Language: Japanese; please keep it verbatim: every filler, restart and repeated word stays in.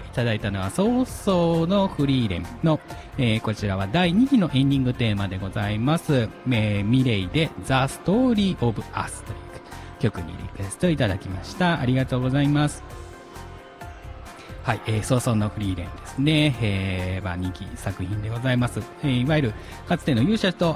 ただいたのは、早々のフリーレンの、えー、こちらはだいにきのエンディングテーマでございます。えー、ミレイで The Story of Us という曲にリクエストいただきました。ありがとうございます。はい、えー、早々のフリーレンですね。えー、まあ、人気作品でございます。えー、いわゆる、かつての勇者と